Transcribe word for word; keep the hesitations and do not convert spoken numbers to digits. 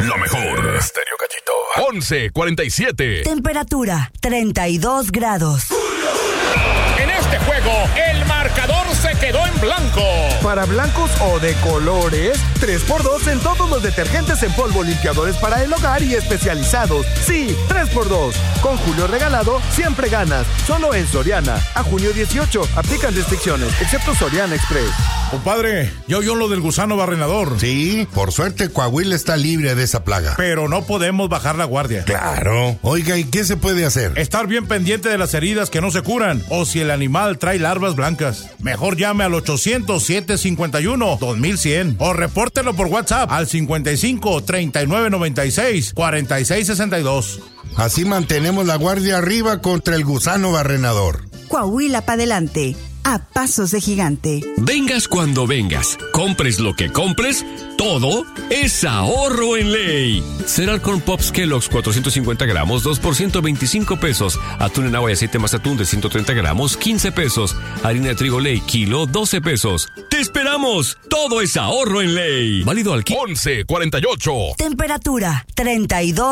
lo mejor. Estéreo Gallito. once cuarenta y siete. Temperatura treinta y dos grados. En este juego, el marcador se quedó en blanco. Para blancos o de colores, tres por dos en todos los detergentes en polvo, limpiadores para el hogar y especializados. Sí, tres por dos. Con Julio regalado, siempre ganas. Solo en Soriana. A junio dieciocho. Aplican restricciones, excepto Soriana Express. Compadre, ¿ya oyó lo del gusano barrenador? Sí, por suerte Coahuila está libre de esa plaga. Pero no podemos bajar la guardia. Claro. Oiga, ¿y qué se puede hacer? Estar bien pendiente de las heridas que no se curan, o si el animal trae larvas blancas. Mejor llame al ochocientos, siete cincuenta y uno, dos mil cien o repórtelo por WhatsApp al cincuenta y cinco, treinta y nueve noventa y seis, cuarenta y seis sesenta y dos. Así mantenemos la guardia arriba contra el gusano barrenador. Coahuila para adelante, a pasos de gigante. Vengas cuando vengas, compres lo que compres, todo es ahorro en ley. Cereal Corn Pops Kellogg's cuatrocientos cincuenta gramos, dos por ciento veinticinco pesos. Atún en agua y aceite más atún de ciento treinta gramos, quince pesos. Harina de trigo Ley, kilo, doce pesos. ¡Te esperamos! Todo es ahorro en ley. Válido al once cuarenta y ocho. Temperatura treinta y dos